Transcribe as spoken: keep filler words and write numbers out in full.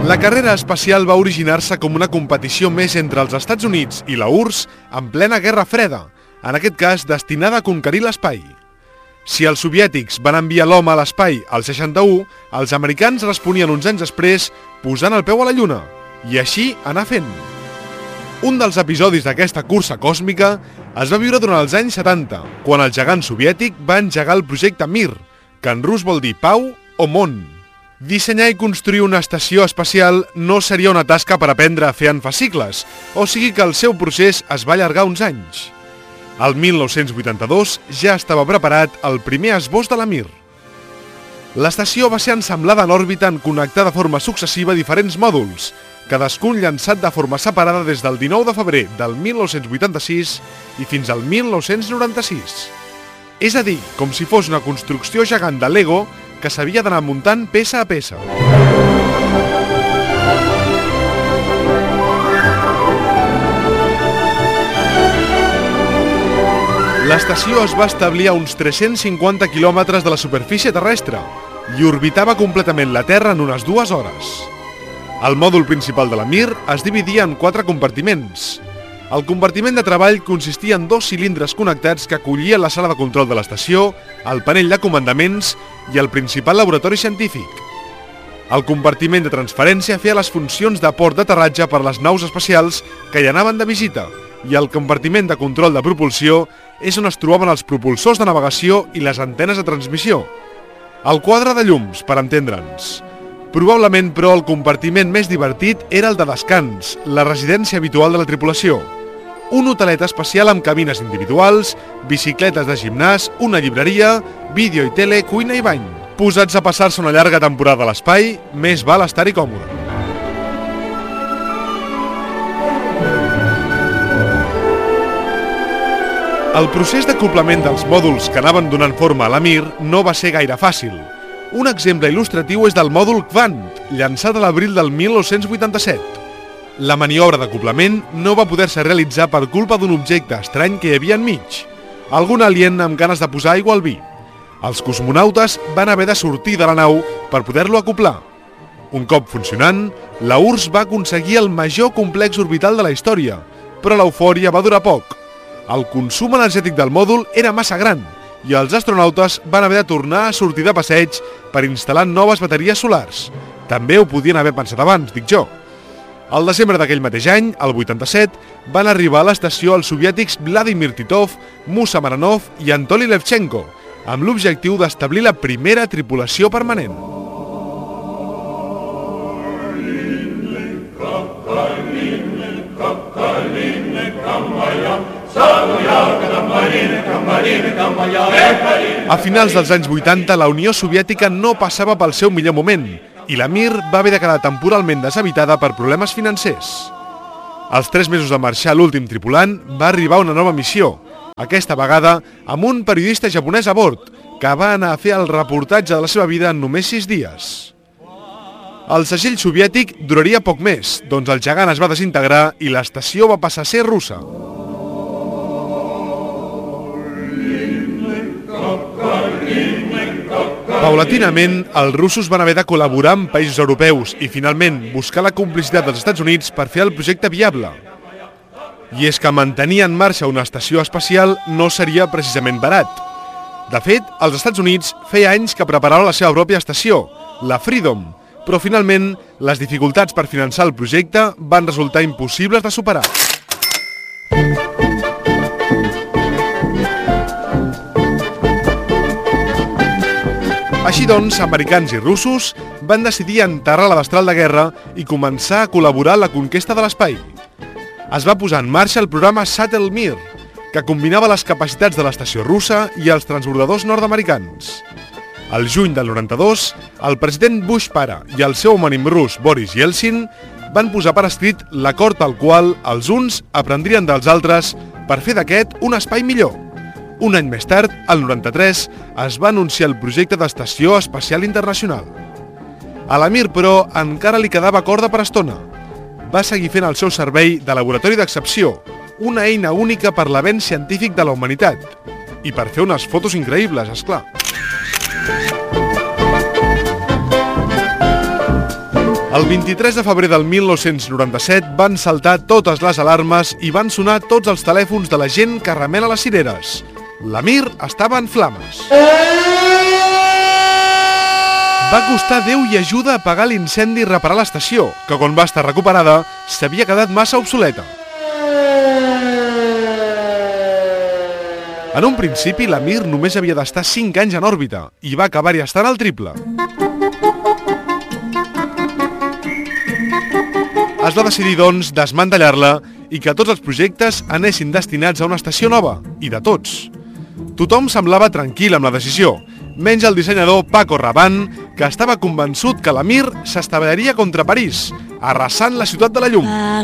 La carrera espacial va originar-se com una competició més entre els Estats Units i la U R S en plena Guerra Freda, en aquest cas destinada a conquerir l'espai. Si els soviètics van enviar l'home a l'espai al seixanta-u, els americans responien uns anys després posant el peu a la Lluna, i així anar fent. Un dels episodis d'aquesta cursa còsmica es va viure durant els anys setanta, quan el gegant soviètic va engegar el projecte Mir, que en rus vol dir pau o món. Dissenyar i construir una estació espacial no seria una tasca per aprendre a fer en fascicles, o sigui que el seu procés es va allargar uns anys. El mil nou-cents vuitanta-dos ja estava preparat el primer esbós de la Mir. L'estació va ser ensamblada en òrbita en connectar de forma successiva diferents mòduls, cadascun llançat de forma separada des del dinou de febrer del mil nou-cents vuitanta-sis i fins al mil nou-cents noranta-sis. És a dir, com si fos una construcció gegant de Lego que s'havia d'anar muntant peça a peça. L'estació es va establir a uns tres-cents cinquanta quilòmetres de la superfície terrestre i orbitava completament la Terra en unes dues hores. El mòdul principal de la Mir es dividia en quatre compartiments. El compartiment de treball consistia en dos cilindres connectats que acollien la sala de control de l'estació, el panell de comandaments i el principal laboratori científic. El compartiment de transferència feia les funcions de port d'aterratge per les naus espacials que hi anaven de visita, i el compartiment de control de propulsió és on es trobaven els propulsors de navegació i les antenes de transmissió. El quadre de llums, per entendre'ns. Probablement, però, el compartiment més divertit era el de descans, la residència habitual de la tripulació. Un hotelet espacial amb cabines individuals, bicicletes de gimnàs, una llibreria, vídeo i tele, cuina i bany. Posats a passar-se una llarga temporada a l'espai, més val estar-hi còmode. El procés d'acoplament dels mòduls que anaven donant forma a la Mir no va ser gaire fàcil. Un exemple il·lustratiu és del mòdul Kvant, llançat a l'abril del mil nou-cents vuitanta-set. La maniobra d'acoplament no va poder-se realitzar per culpa d'un objecte estrany que hi havia enmig, algun alien amb ganes de posar aigua al vi. Els cosmonautes van haver de sortir de la nau per poder-lo acoplar. Un cop funcionant, la U R S S va aconseguir el major complex orbital de la història, però l'eufòria va durar poc. El consum energètic del mòdul era massa gran i els astronautes van haver de tornar a sortir de passeig per instal·lar noves bateries solars. També ho podien haver pensat abans, dic jo. Al desembre d'aquell mateix any, el vuitanta-set, van arribar a l'estació els soviètics Vladimir Titov, Musa Maranov i Anatoly Levchenko, amb l'objectiu d'establir la primera tripulació permanent. A finals dels anys vuitanta, la Unió Soviètica no passava pel seu millor moment i la Mir va haver de quedar temporalment deshabitada per problemes financers. Als tres mesos de marxar l'últim tripulant va arribar una nova missió, aquesta vegada amb un periodista japonès a bord, que va anar a fer el reportatge de la seva vida en només sis dies. El segell soviètic duraria poc més, doncs el gegant es va desintegrar i l'estació va passar a ser russa. Paulatinament, els russos van haver de col·laborar amb països europeus i, finalment, buscar la complicitat dels Estats Units per fer el projecte viable. I és que mantenir en marxa una estació espacial no seria precisament barat. De fet, els Estats Units feia anys que preparaven la seva pròpia estació, la Freedom, però finalment les dificultats per finançar el projecte van resultar impossibles de superar. Així doncs, americans i russos van decidir enterrar la destral de guerra i començar a col·laborar en la conquesta de l'espai. Es va posar en marxa el programa Shuttle Mir, que combinava les capacitats de l'estació russa i els transbordadors nord-americans. Al juny del noranta-dos, el president Bush pare i el seu homònim rus Boris Yeltsin van posar per escrit l'acord al qual els uns aprendrien dels altres per fer d'aquest un espai millor. Un any més tard, el noranta-tres, es va anunciar el projecte d'Estació Espacial Internacional. A la Mir, però, encara li quedava corda per estona. Va seguir fent el seu servei de laboratori d'excepció, una eina única per l'avenç científic de la humanitat. I per fer unes fotos increïbles, esclar. El vint-i-tres de febrer del mil nou-cents noranta-set van saltar totes les alarmes i van sonar tots els telèfons de la gent que remena les cireres. La Mir estava en flames. Va costar Déu i ajuda a apagar l'incendi i reparar l'estació, que quan va estar recuperada s'havia quedat massa obsoleta. En un principi, la Mir només havia d'estar cinc anys en òrbita i va acabar-hi estant al triple. Es va decidir, doncs, desmantellar-la i que tots els projectes anessin destinats a una estació nova, i de tots. Tothom semblava tranquil amb la decisió, menys el dissenyador Paco Rabanne, que estava convençut que la Mir s'estavellaria contra París, arrasant la ciutat de la llum.